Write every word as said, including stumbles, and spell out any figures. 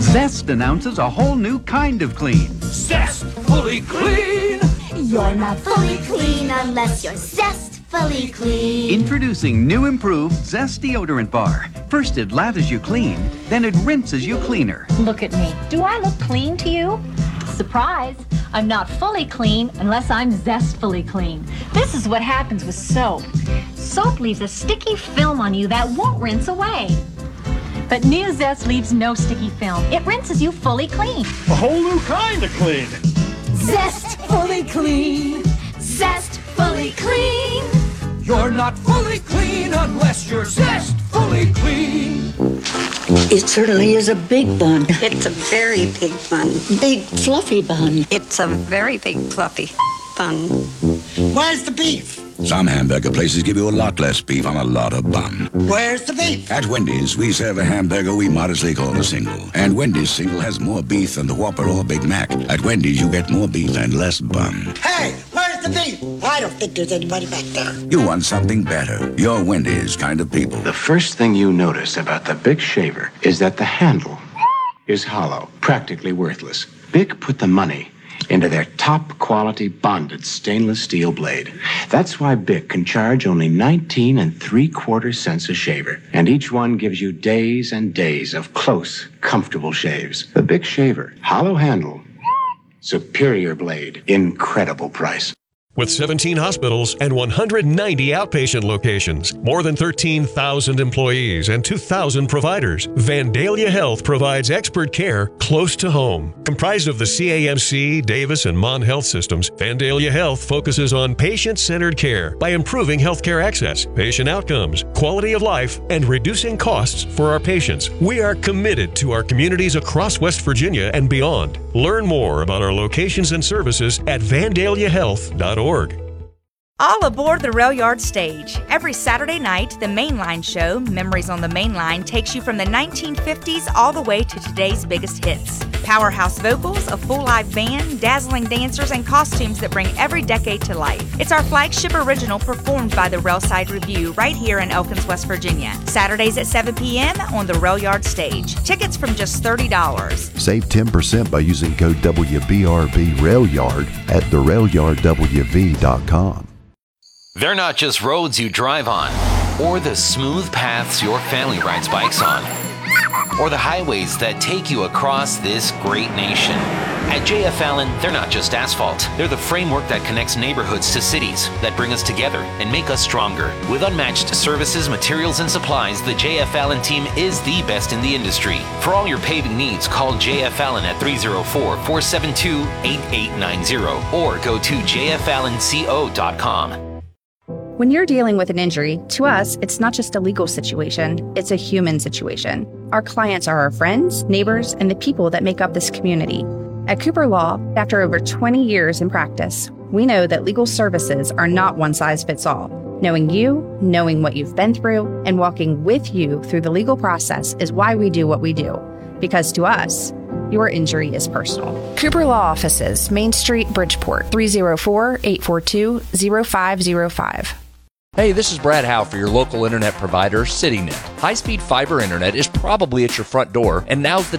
Zest announces a whole new kind of clean. Zest Fully Clean! You're not fully clean unless you're zestfully clean. Introducing new improved Zest deodorant bar. First it lathers you clean, then it rinses you cleaner. Look at me. Do I look clean to you? Surprise! I'm not fully clean unless I'm zestfully clean. This is what happens with soap. Soap leaves a sticky film on you that won't rinse away. But new Zest leaves no sticky film. It rinses you fully clean. A whole new kind of clean! Zest fully clean. Zest fully clean. You're not fully clean unless you're Zest Fully Clean! It certainly is a big bun. It's a very big bun. Big fluffy bun. It's a very big fluffy bun. Where's the beef? Some hamburger places give you a lot less beef on a lot of bun. Where's the beef? At Wendy's, we serve a hamburger we modestly call a single. And Wendy's single has more beef than the Whopper or Big Mac. At Wendy's, you get more beef and less bun. Hey, where's the beef? I don't think there's anybody back there. You want something better. You're Wendy's kind of people. The first thing you notice about the Bic shaver is that the handle is hollow, practically worthless. Bic put the money into their top-quality bonded stainless steel blade. That's why Bic can charge only nineteen and three-quarter cents a shaver, and each one gives you days and days of close, comfortable shaves. The Bic shaver, hollow handle, superior blade, incredible price. With seventeen hospitals and one hundred ninety outpatient locations, more than thirteen thousand employees, and two thousand providers, Vandalia Health provides expert care close to home. Comprised of the C A M C, Davis, and Mon Health systems, Vandalia Health focuses on patient-centered care by improving healthcare access, patient outcomes, quality of life, and reducing costs for our patients. We are committed to our communities across West Virginia and beyond. Learn more about our locations and services at vandalia health dot org. All aboard the Rail Yard stage. Every Saturday night, the Mainline show, Memories on the Mainline, takes you from the nineteen fifties all the way to today's biggest hits. Powerhouse vocals, a full live band, dazzling dancers, and costumes that bring every decade to life. It's our flagship original performed by the Railside Review right here in Elkins, West Virginia. Saturdays at seven p.m. on the Rail Yard stage. Tickets from just thirty dollars. Save ten percent by using code W B R B RailYard at the rail yard w v dot com. They're not just roads you drive on, or the smooth paths your family rides bikes on, or the highways that take you across this great nation. At J F Allen, they're not just asphalt. They're the framework that connects neighborhoods to cities, that bring us together and make us stronger. With unmatched services, materials, and supplies, the J F Allen team is the best in the industry. For all your paving needs, call J F Allen at three oh four, four seven two, eight eight nine zero or go to j f allen co dot com. When you're dealing with an injury, to us, it's not just a legal situation, it's a human situation. Our clients are our friends, neighbors, and the people that make up this community. At Cooper Law, after over twenty years in practice, we know that legal services are not one size fits all. Knowing you, knowing what you've been through, and walking with you through the legal process is why we do what we do. Because to us, your injury is personal. Cooper Law Offices, Main Street, Bridgeport, three oh four, eight four two, oh five oh five. Hey, this is Brad Howe for your local internet provider, CityNet. High-speed fiber internet is probably at your front door, and now's the